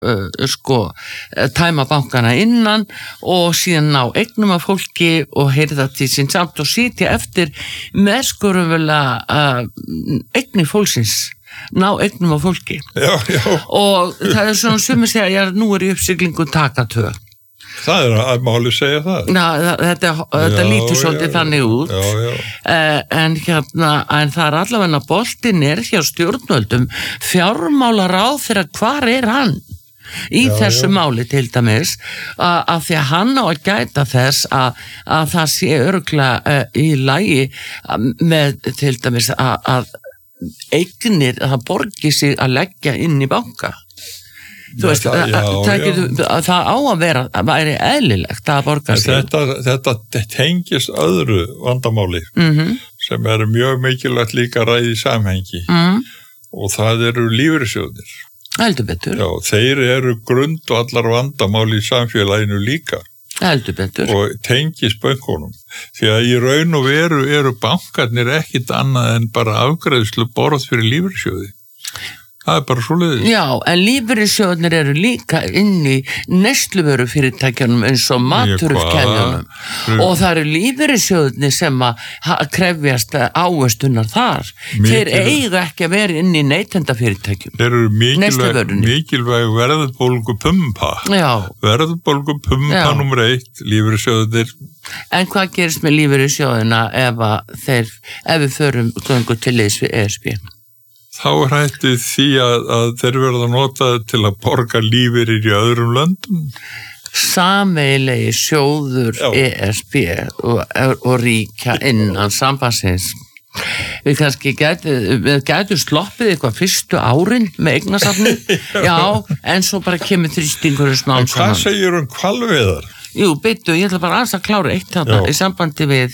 tæma bankana innan og síðan ná eignum af fólki og heyrða til sín samt og sitja eftir með skurverulega eignir fólksins, ná eignum af fólki. Já. Og það svona sumir segja, nú í uppsiglingu takatög. Það að máli segja það. Þetta lítur svolítið þannig út. En það allavega boltinn hjá stjórnvöldum, fjármálaráð fyrir hvar hann í þessu máli til dæmis, að því að hann á að gæta þess að það sé örugglega í lagi með til dæmis að eignir, að það borgi sig að leggja inn í banka. Þú veist, það á að vera, það væri eðlilegt að borga sig. Þetta tengist öðru vandamáli sem mjög mikilvægt líka ræði í samhengi og það eru lífeyrissjóðir. Heldur betur. Já, þeir grundvallar vandamáli í samfélaginu líka. Heldur betur. Og tengist bönkunum. Því að í raun og veru eru bankarnir ekkit annað en bara afgreiðslu borð fyrir lífeyrissjóði. Það bara svoleiðis. Já, en lífeyrissjóðnir eru líka inn í neysluvöru fyrirtækjunum eins og matvörukeðjunum og það eru lífeyrissjóðnir sem að krefjast ávöxtunar þar. Þeir eiga ekki að vera inn í neytendafyrirtækjum. Þeir eru mikilvæg verðbólgupumpa. Já. Verðbólgupumpa númer 1, lífeyrissjóðnir. En hvað gerist með lífeyrissjóðina ef við förum göngu til liðs við ESB? Þá hætti því að þeir verða notaði til að borga lífeyrir í öðrum löndum. Sameiginlegi sjóður ESB og ríkja innan sambandsins. Við kannski gætum sloppið eitthvað fyrstu árin með eignasafni, en svo bara kemur þrýstingur smám saman. En hvað segir hvalveiðar? Jú, beitu, ég ætla bara aðeins að klára eitt í sambandi við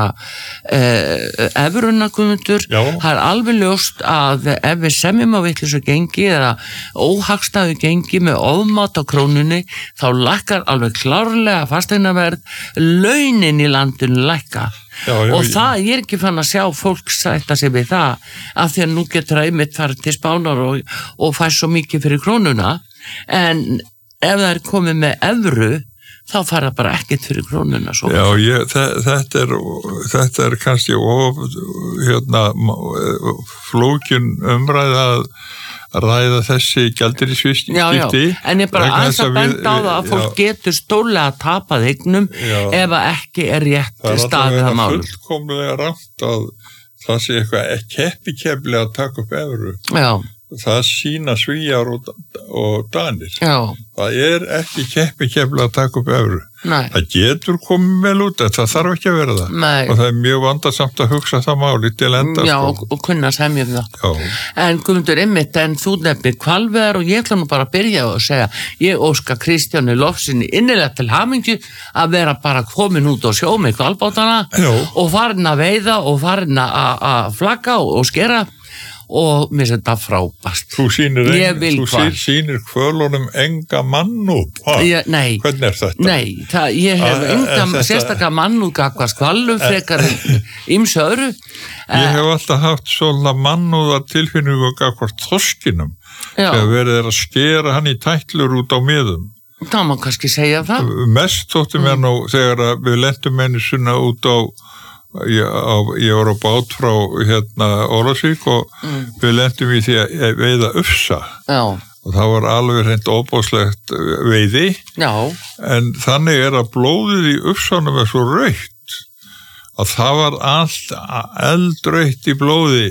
evruna Guðmundur. Það alveg ljóst að ef við semjum á vitlausu gengi eða óhagstæðu gengi með ofmat á krónunni, þá lækkar alveg klárlega fasteignaverð, launin í landinu lækkar. Og það, ég ekki fann að sjá fólk sætta sig við það, af því að nú getur það einmitt farið til Spánar og fær svo mikið fyrir krónuna, en ef það komið með evru, þá fara bara ekkert fyrir krónuna. Já, þetta kannski flókin umræða að ræða þessi gjaldeyrisviðskipti. En ég bara aðeins að benda á það að fólk getur stórlega að tapa eignum ef ekki rétt staðið að málum. Það fullkomlega rangt að það sé eitthvað keppikefli að taka upp evru. Já. Það sína Svíar og Danir. Það ekki keppikefli að taka upp evru. Það getur komið vel út, það þarf ekki að vera það. Og það mjög vandarsamt að hugsa það máli til enda. Já, og kunna semja um það. En Guðmundur, einmitt, en þú nefnir hvalveiðar og ég ætla nú bara að byrja og segja, ég óska Kristjáni Lofsinni innilega til hamingju að vera bara komin út og sjó með hvalbátana og farin að veiða og farin að flagga og skera. Og mér finnst þetta frábært. Þú sýnir hvölunum enga mannúð. Nei. Hvernig þetta? Nei, ég hef enga sérstaklega mannúð gagnvart hvalum frekar ýmsu öðru. Ég hef alltaf haft svona mannúðar tilfinningu gagnvart þorskinum. Þegar verið að skera hann í tætlur út á miðum. Það má kannski segja það. Mest þóttum ég nú þegar við lentum henni svona út á ég var á bát frá Ólafsvík og við lentum í því að veiða ufsa og það var alveg hreint óbóðslegt veiði en þannig að blóðið í ufsanum svo rautt að það var allt eldrautt í blóði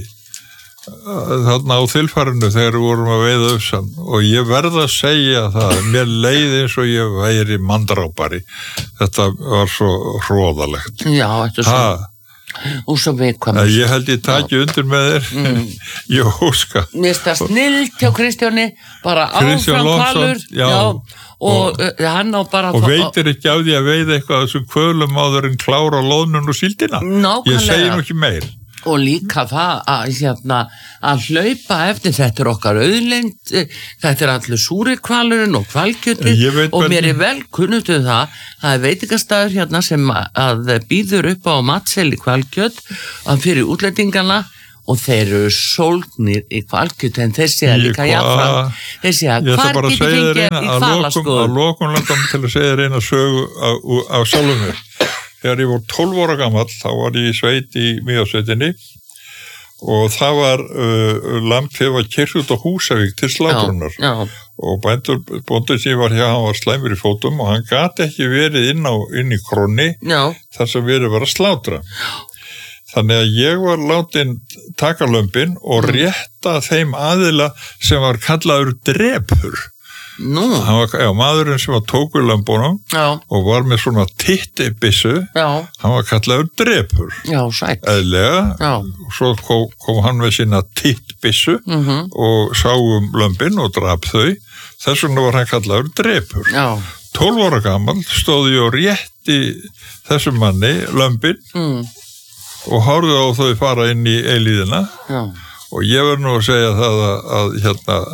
þarna á þilfarinu þegar við vorum að veiða ufsan og ég verð að segja það mér leið eins og ég væri mandrápari þetta var svo hróðalegt og svo viðkvæmur. Ég held ég taki undir með þér ég óska. Mér finnst það snilt hjá Kristjáni bara áfram hvalur og hann á bara og veitir ekki á því að veiða eitthvað þessum hvölum áður en klára lóðnun og síldina. Ég segi nú ekki meir. Og líka það að hlaupa eftir þetta okkar auðlind, þetta allur súrikvalurinn og hvalkjötið og mér vel kunnugt það veitingastæður sem að býður upp á matseli hvalkjöt fyrir útlendingana og þeir eru sólgnir í hvalkjöt en þeir segja líka jáfnfram þeir segja hvar getur fengið í hvalaskoðun að lokum langar til að segja reyna sögu á sjálfum mér þegar ég var 12 ára gamall þá var ég í sveit í Mývatnssveitinni og það var lamb þegar var keyrt út á Húsavík til slátrunar og bóndið sem var hjá hann var slæmur í fótum og hann gat ekki verið inn í kroni þar sem verið var að slátra þannig að ég var látin taka lömbin og rétta þeim aðila sem var kallaður drepur. Maðurinn sem var tóku lömbunum og var með svona tittibissu, hann var kallaður drepur. Eðlilega, svo kom hann með sína tittbissu og sá lömbin og drap þau, þess vegna var hann kallaður drepur. 12 ára gamall stóð ég og rétti þessum manni lömbin og horfði á þau fara inn í eilíðina og ég verð nú að segja það að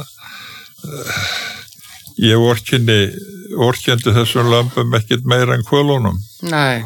ég vorkenndi þessum lömbum ekkert meira en kvölunum. Nei,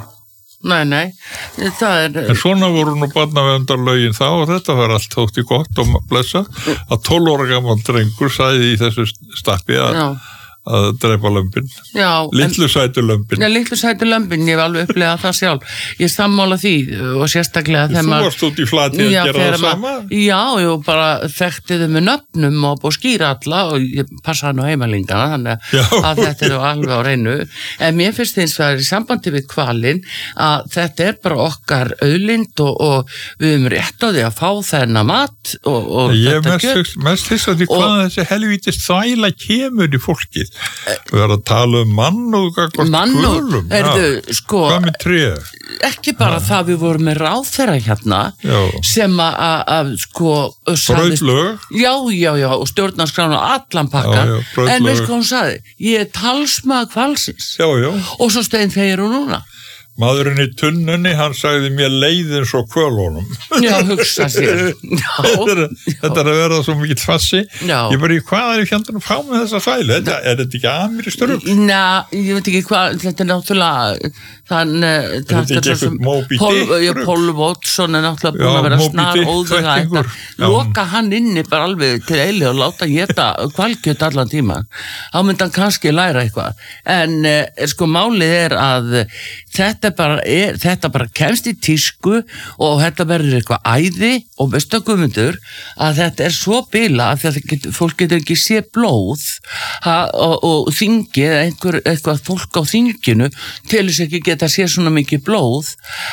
það En svona voru nú barnaverndarlögin þá og þetta var allt þótti gott og blessa að 12 ára gammal drengur sagði í þessu stappi að drepa lömbin. Litlu sætu lömbin. Litlu sætu lömbin, ég hef alveg upplegað það sjálf. Ég sammála því og sérstaklega þegar Þú varst út í flati að gera það sama? Já, ég bara þekkti þau með nöfnum og búið skýra alla og ég passaði nú heimalingana þannig að þetta er alveg á reynu. En mér finnst eins og það er í sambandi við hvalinn að þetta er bara okkar auðlind og við höfum rétt á því að fá þennan mat og þetta kjöt. Ég mest þess að því hvað þessi helvítist þvæla kemur í fólkið. Við verðum að tala mannúð kvölum. Hvað með tré? Ekki bara það við vorum með ráðherra hérna sem að Brauðlög? Já, og stjórnarskrána allan pakka. En veist hvað hún sagði? Ég er talsmaður hvalsins. Og svo stegin þegar hún núna. Maðurinn í tunnunni, hann sagði mér leiðin svo kvölunum. Hugsa sér. Þetta er að vera svo mikill fassi. Ég bara, hvað er fjandinn að fá með þessa fæli? Er þetta ekki amerískt rugl? Ég veit ekki hvað, þetta er náttúrulega þetta er ekki eitthvað Moby Dick Paul Watson er náttúrulega búin að vera snar óður að loka hann inni bara alveg til eili og láta geta hvalkjöt allan tíma. Þá myndi hann kannski læra eitthvað. En málið er að þetta bara kemst í tísku og þetta verður eitthvað æði og veistu að Guðmundur að þetta er svo bila að fólk getur ekki sé blóð og þingi eða eitthvað fólk á þinginu til þess ekki geta sé svona mikið blóð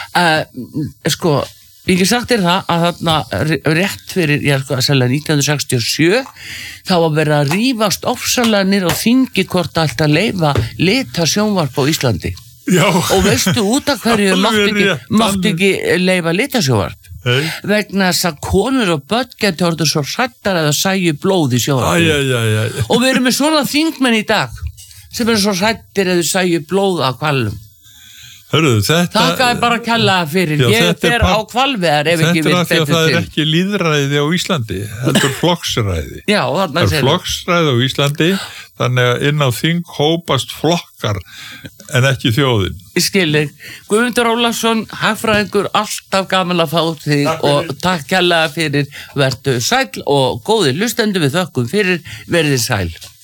ég ekki sagt þér það að þarna rétt fyrir, ég að selja 1967 þá var verið að rífast ofsalega niður á þingi hvort allt að leyfa lita sjónvarp á Íslandi og veistu út af hverju mátti ekki leyfa litasjónvarp vegna þess að konur og börn getur orðið svo hrættar eða sæju blóð í sjónvarp og við erum með svona þingmenn í dag sem eru svo hrættir eða sæju blóð á hvalum. Takk að bara kalla fyrir ég fer á hvalveðar ef ekki við betur til. Það er ekki lýðræði á Íslandi, þetta er flokksræði. Það er flokksræði á Íslandi, þannig að inn á þing hópast flokkar en ekki þjóðin. Ég skilji, Guðmundur Ólafsson, hagfræðingur, alltaf gaman að fá þig og takk kærlega fyrir, vertu sæll og góðir hlustendur við þökkum fyrir, verið sæl.